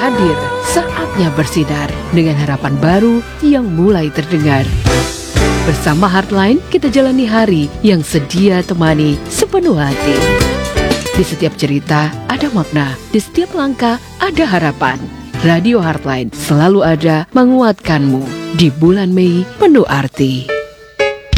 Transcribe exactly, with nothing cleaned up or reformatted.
hadir, saatnya bersinar dengan harapan baru yang mulai terdengar. Bersama Heartline, kita jalani hari yang sedia temani sepenuh hati. Di setiap cerita ada makna, di setiap langkah ada harapan. Radio Heartline selalu ada menguatkanmu di bulan Mei penuh arti.